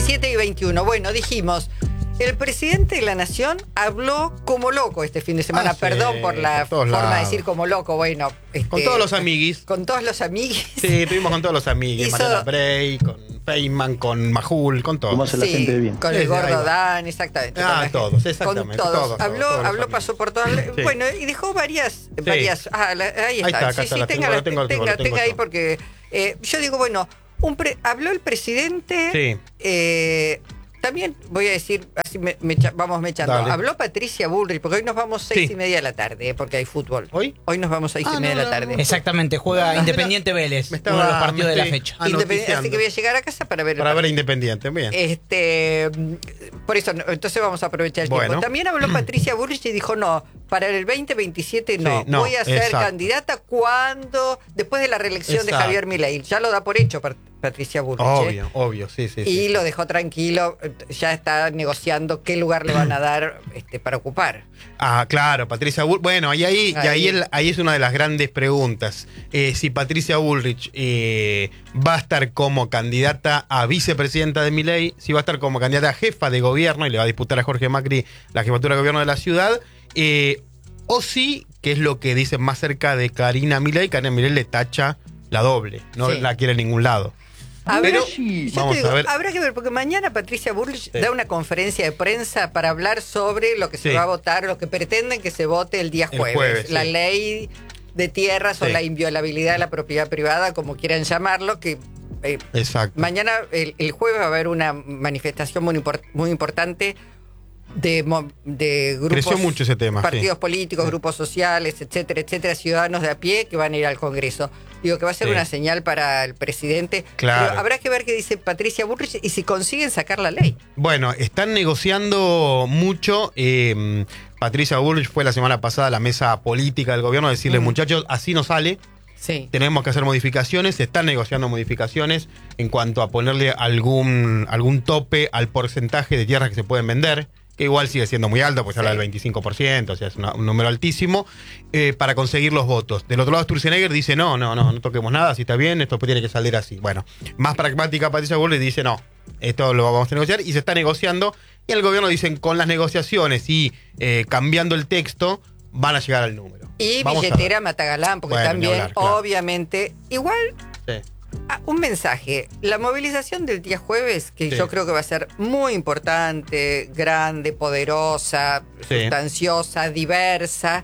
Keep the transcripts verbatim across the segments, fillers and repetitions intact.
diecisiete y veintiuno. Bueno, dijimos, el presidente de la Nación habló como loco este fin de semana. Ah, sí, Perdón por la por forma lados. de decir como loco. Bueno, este, Con todos los amiguis. Con todos los amiguis. Sí, estuvimos con todos los amiguis. Hizo- Mariana Bray, con Feynman, con Majul, con todos. ¿Cómo hace la Sí, gente de bien? con Sí, el sí, ahí gordo va. Dan, exactamente. Ah, con la todos, gente. exactamente, Con todos. todos, habló, todos los habló amigos. pasó por todas. Sí. Bueno, y dejó varias. varias ah, la- ahí está. Ahí está, acá sí, está, sí, la tenga, tengo, la tengo, la tengo, tenga, la tengo tenga ahí yo. porque eh, yo digo, bueno, un pre- habló el presidente. Sí. eh, También voy a decir, así me, me echa- vamos mechando. Dale. Habló Patricia Bullrich, porque hoy nos vamos seis Sí. y media de la tarde, eh, porque hay fútbol. ¿Hoy? Hoy nos vamos seis Ah, y media no, de la no, tarde. no. Exactamente, juega Ah, Independiente mira, Vélez, me uno de estaba- los partidos me de la estoy- fecha. Ah, Independ- noticiando. así que voy a llegar a casa para ver el Para ver partido. Independiente, bien. Este, por eso, no, entonces vamos a aprovechar el Bueno. tiempo. También habló Patricia Bullrich y dijo, no, para el veinte veintisiete no, Sí, no, voy a ser exacto. candidata cuando, después de la reelección de Exacto. Javier Milei. Ya lo da por hecho Pat- Patricia Bullrich. Obvio, ¿eh? obvio, sí, sí. Y sí. lo dejó tranquilo, ya está negociando qué lugar le van a dar este, para ocupar. Ah, claro, Patricia Bullrich. Bueno, y ahí, y ahí, Ahí. el- ahí es una de las grandes preguntas. Eh, si Patricia Bullrich eh, va a estar como candidata a vicepresidenta de Milei, si va a estar como candidata a jefa de gobierno y le va a disputar a Jorge Macri la jefatura de gobierno de la ciudad, eh, o si, que es lo que dicen más cerca de Karina Milei, Karina Milei le tacha la doble, no Sí. la quiere en ningún lado. Habrá, Pero, yo te vamos digo, a ver. habrá que ver, porque mañana Patricia Bullrich Sí. da una conferencia de prensa para hablar sobre lo que se Sí. va a votar, lo que pretenden que se vote el día El jueves. jueves, la sí. ley de tierras o Sí. la inviolabilidad de la propiedad privada, como quieran llamarlo, que eh, Exacto. mañana, el, el jueves, va a haber una manifestación muy, import- muy importante de, mo- de grupos, Creció mucho ese tema, partidos sí. políticos, Sí. grupos sociales, etcétera, etcétera, ciudadanos de a pie que van a ir al Congreso. Digo que va a ser Sí. una señal para el presidente. Claro. Pero habrá que ver qué dice Patricia Bullrich y si consiguen sacar la ley. Bueno, están negociando mucho. eh, Patricia Bullrich fue la semana pasada a la mesa política del gobierno a decirles, Mm. muchachos, así no sale, Sí. tenemos que hacer modificaciones. Se están negociando modificaciones en cuanto a ponerle algún, algún tope al porcentaje de tierras que se pueden vender, que igual sigue siendo muy alto, pues Sí. habla del veinticinco por ciento, o sea, es una- un número altísimo, eh, para conseguir los votos. Del otro lado, Sturzenegger dice, no, no, no, no toquemos nada, si está bien, esto tiene que salir así. Bueno, más pragmática Patricia Bullrich dice, no, esto lo vamos a negociar, y se está negociando, y el gobierno dicen, con las negociaciones y eh, cambiando el texto, van a llegar al número. Y Vamos a billetera ver. Matagalán, porque Bueno, ni también, hablar, claro. obviamente, igual Sí. ah, un mensaje. La movilización del día jueves, que Sí. yo creo que va a ser muy importante, grande, poderosa, Sí. sustanciosa, diversa,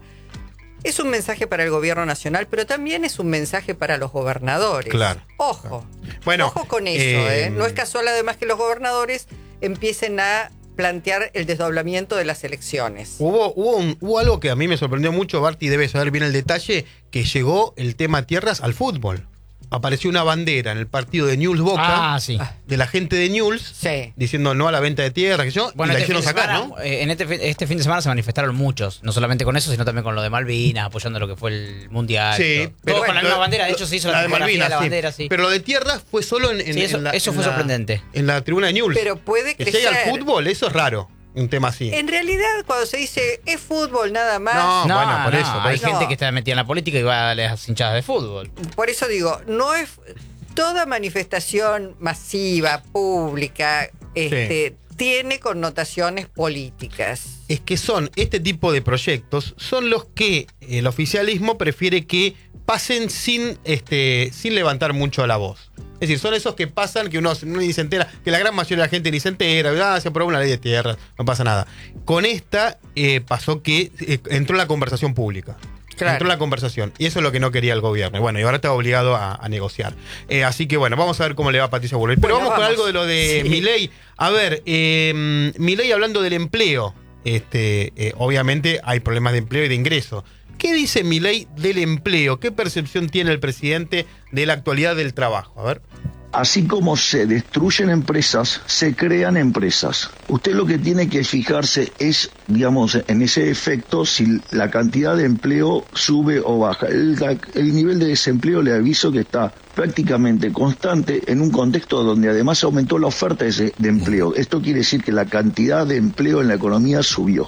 es un mensaje para el gobierno nacional, pero también es un mensaje para los gobernadores. Claro. Ojo. Bueno, Ojo con eso, eh, ¿eh? No es casual además que los gobernadores empiecen a plantear el desdoblamiento de las elecciones. Hubo, hubo, un- hubo algo que a mí me sorprendió mucho, Barty debe saber bien el detalle, que llegó el tema tierras al fútbol. Apareció una bandera en el partido de Newell's Boca, Ah, sí. de la gente de Newell's, Sí. diciendo no a la venta de tierras, que yo, Bueno, y la este fin, hicieron de sacar, semana, ¿no? eh, en este, fin- este fin de semana se manifestaron muchos, no solamente con eso, sino también con lo de Malvinas, apoyando lo que fue el Mundial. Sí, todo. pero Todos con la bueno, misma bandera, de hecho se hizo la, de tipografía Malvinas, de la sí. bandera, sí. Pero lo de tierras fue solo en, en- Sí, eso- en la, eso en fue la- sorprendente. En la tribuna de Newell's. Pero puede que llegue al crecer. fútbol, eso es raro, un tema así. En realidad, cuando se dice es fútbol nada más, No, No, bueno, por no, eso, por hay eso. gente No. que está metida en la política y va a las hinchadas de fútbol. por eso digo, no es toda manifestación masiva, pública, este, tiene connotaciones políticas. Es que son este tipo de proyectos, son los que el oficialismo prefiere que pasen sin, este, sin levantar mucho la voz. Es decir, son esos que pasan, que uno, uno ni se entera, que la gran mayoría de la gente ni se entera, ah, se aprobó una ley de tierras, no pasa nada. Con esta eh, pasó que eh, entró en la conversación pública. Claro. Entró en la conversación. Y eso es lo que no quería el gobierno. Y bueno, y ahora está obligado a, a negociar. Eh, así que bueno, vamos a ver cómo le va a Patricia Bullrich. Pero Bueno, vamos, con vamos. algo de lo de Sí. Milei. A ver, eh, Milei hablando del empleo. Este, eh, obviamente hay problemas de empleo y de ingreso. ¿Qué dice Milei del empleo? ¿Qué percepción tiene el presidente de la actualidad del trabajo? A ver. Así como se destruyen empresas, se crean empresas. Usted lo que tiene que fijarse es, digamos, en ese efecto, si la cantidad de empleo sube o baja. El, el nivel de desempleo, le aviso que está prácticamente constante en un contexto donde además aumentó la oferta de, de empleo. Esto quiere decir que la cantidad de empleo en la economía subió.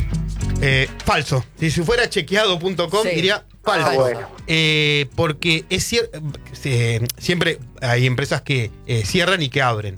Eh, falso. Si fuera chequeado punto com Sí. diría falso. Ah, bueno. Eh, porque es cierto, siempre hay empresas que eh, cierran y que abren.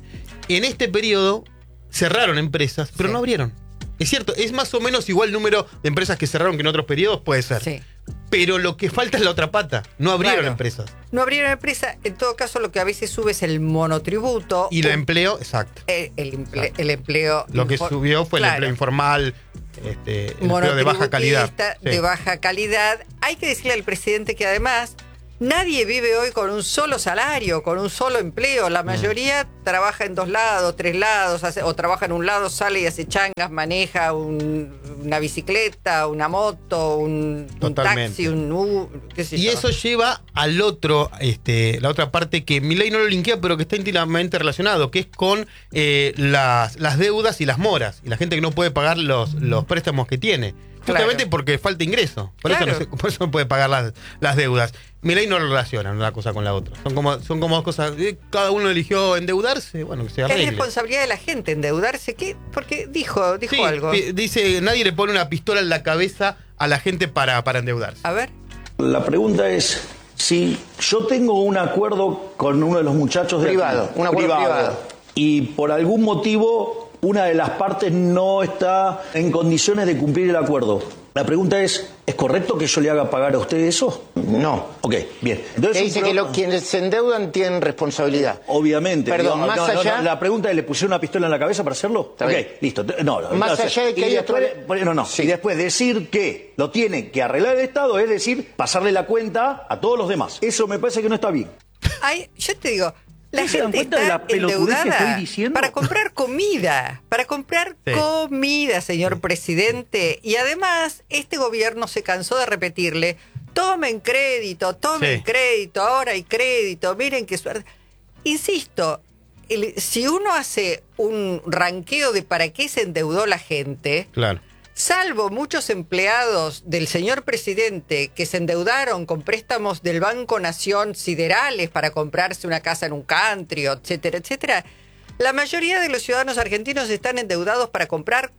en este periodo cerraron empresas, pero Sí. no abrieron. Es cierto, es más o menos igual el número de empresas que cerraron que en otros periodos, puede ser. Sí. Pero lo que falta es la otra pata. No abrieron Claro. empresas. No abrieron empresa. En todo caso, lo que a veces sube es el monotributo. Y el Un- empleo, exacto. el, el emple- el empleo. Lo que infor- subió fue el Claro. empleo informal, este, el empleo de baja calidad. Monotributista, Sí. de baja calidad. Hay que decirle al presidente que además nadie vive hoy con un solo salario, con un solo empleo. La mayoría trabaja en dos lados, tres lados, hace- o trabaja en un lado, sale y hace changas, maneja un- una bicicleta, una moto, un, un Totalmente. taxi, un U, qué sé Y yo. eso lleva al otro, este, la otra parte que Milei no lo linkea, pero que está íntimamente relacionado, que es con eh, las, las deudas y las moras, y la gente que no puede pagar los, los préstamos que tiene. Justamente Claro. porque falta ingreso. Por, Claro. eso no se, por eso no puede pagar las, las deudas. Milei no lo relaciona una cosa con la otra. Son como, son como dos cosas. eh, Cada uno eligió endeudarse, bueno, que se Es arregle. responsabilidad de la gente endeudarse. ¿Qué? Porque dijo, dijo Sí, algo. pi- dice, nadie le pone una pistola en la cabeza a la gente para, para endeudarse. A ver. La pregunta es, si yo tengo un acuerdo con uno de los muchachos de Privado, aquí, un acuerdo privado. y por algún motivo una de las partes no está en condiciones de cumplir el acuerdo. La pregunta es, ¿es correcto que yo le haga pagar a usted eso? No. Ok, bien. Que Entonces, dice un que pro- lo- quienes se endeudan tienen responsabilidad. Obviamente. Perdón, Digo, más no, no, allá- no, la pregunta es, ¿le pusieron una pistola en la cabeza para hacerlo? Está ok, bien. listo. No, no, Más o sea, allá de que y haya después, todo- no, no. Sí. Y después decir que lo tiene que arreglar el Estado, es decir, pasarle la cuenta a todos los demás. Eso me parece que no está bien. Ay, yo te digo, la ¿No se dan gente cuenta de está la pelotudez que endeudada estoy diciendo? para comprar comida, para comprar Sí. comida, señor presidente. Y además, este gobierno se cansó de repetirle, tomen crédito, tomen Sí. crédito, ahora hay crédito, miren qué suerte. Insisto, el- si uno hace un ranqueo de para qué se endeudó la gente, Claro. salvo muchos empleados del señor presidente que se endeudaron con préstamos del Banco Nación siderales para comprarse una casa en un country, etcétera, etcétera, la mayoría de los ciudadanos argentinos están endeudados para comprar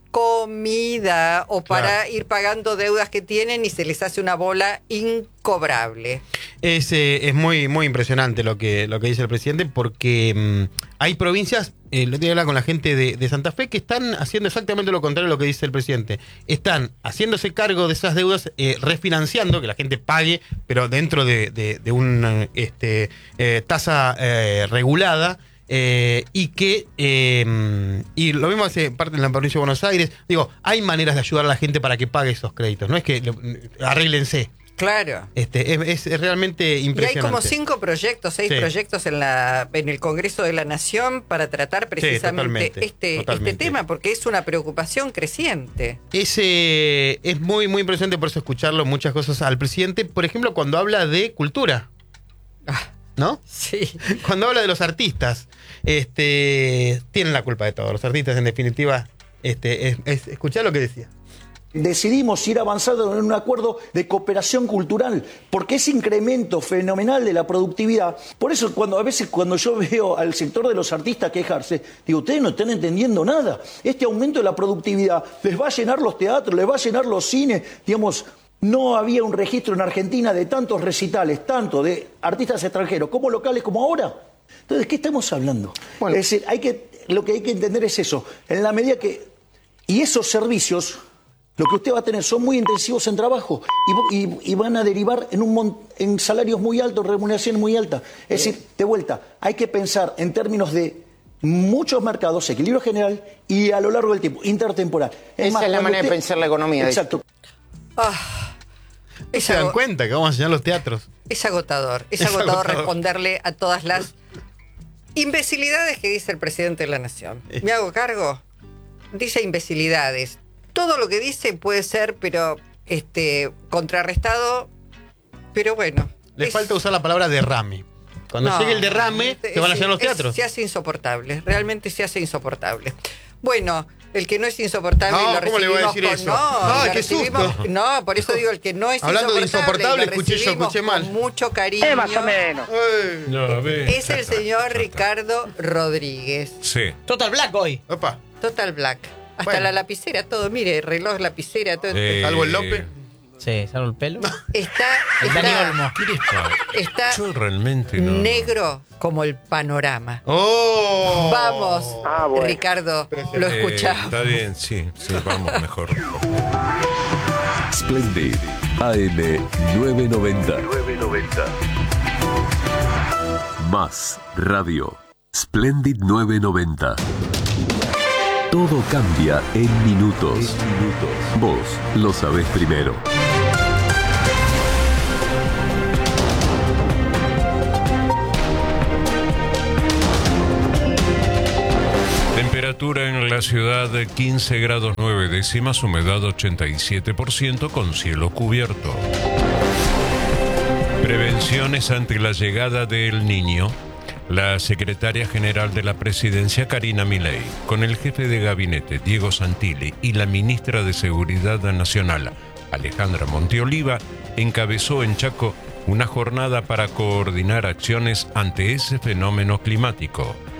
comida o para Claro. ir pagando deudas que tienen y se les hace una bola incobrable. Es, eh, es muy, muy impresionante lo que, lo que dice el presidente, porque mm, hay provincias, eh, lo tengo que hablar con la gente de, de Santa Fe, que están haciendo exactamente lo contrario de lo que dice el presidente. Están haciéndose cargo de esas deudas, eh, refinanciando, que la gente pague, pero dentro de, de, de una este, eh, tasa eh, regulada. Eh, y que eh, y lo mismo hace parte en la provincia de Buenos Aires. Digo, hay maneras de ayudar a la gente para que pague esos créditos. No es que lo- arréglense. Claro. Este, es, es realmente Y hay impresionante. como cinco proyectos, seis Sí. proyectos en la en el Congreso de la Nación para tratar precisamente totalmente, este, totalmente. este tema, porque es una preocupación creciente. Ese, es muy, muy impresionante por eso escucharlo muchas cosas al presidente. Por ejemplo, cuando habla de cultura, Ah, ¿no? sí. Cuando habla de los artistas, este, tienen la culpa de todo. Los artistas, en definitiva, este, es, es- escuchá lo que decía. Decidimos ir avanzando en un acuerdo de cooperación cultural, porque ese incremento fenomenal de la productividad, por eso cuando a veces cuando yo veo al sector de los artistas quejarse, digo, ustedes no están entendiendo nada. Este aumento de la productividad les va a llenar los teatros, les va a llenar los cines, digamos, no había un registro en Argentina de tantos recitales, tanto de artistas extranjeros como locales como ahora. Entonces, ¿de qué estamos hablando? Bueno. Es decir, hay que, lo que hay que entender es eso, en la medida que... Y esos servicios, lo que usted va a tener son muy intensivos en trabajo y, y- y van a derivar en, un mon- en salarios muy altos, remuneraciones muy altas. Es decir, de vuelta, hay que pensar en términos de muchos mercados, equilibrio general y a lo largo del tiempo, intertemporal. Esa es la cuando manera de pensar la economía, de Exacto. Ah, es, ¿Se dan ago- cuenta que vamos a enseñar los teatros? es agotador. Es, Es agotador, agotador. responderle a todas las imbecilidades que dice el presidente de la Nación. Eh. ¿Me hago cargo? Dice imbecilidades. Todo lo que dice puede ser, pero este contrarrestado. Pero bueno. Le es- falta usar la palabra derrame. Cuando No, llegue el derrame, es- se van a es- llenar los es- teatros. Se hace insoportable, realmente se hace insoportable. Bueno, el que no es insoportable No, lo ¿cómo le voy a recibimos decir con- eso? No, Ay, lo qué recibimos- susto. No, por eso digo, el que no es Hablando de insoportable, lo escuché yo, recibimos escuché mal. con mucho cariño. más o menos. ¡Ey! No, a ver. Es el señor Ricardo Rodríguez. Sí. Total Black hoy. Opa. Total Black. Hasta Bueno. la lapicera, todo. Mire, reloj, lapicera, todo. Eh, Salvo el López. Sí, salvo el pelo. Está, El Dani está, Olmo. está Yo realmente no. negro como el panorama. ¡Oh! Vamos, Ah, bueno. Ricardo, lo Eh, escuchamos. está bien, sí, sí, vamos mejor. Splendid A M novecientos noventa. Más radio. Splendid novecientos noventa. Todo cambia en minutos. Vos lo sabés primero. Temperatura en la ciudad de quince grados nueve décimas, humedad ochenta y siete por ciento con cielo cubierto. Prevenciones ante la llegada del Niño. La secretaria general de la presidencia, Karina Milei, con el jefe de gabinete, Diego Santilli, y la ministra de Seguridad Nacional, Alejandra Monteoliva, encabezó en Chaco una jornada para coordinar acciones ante ese fenómeno climático.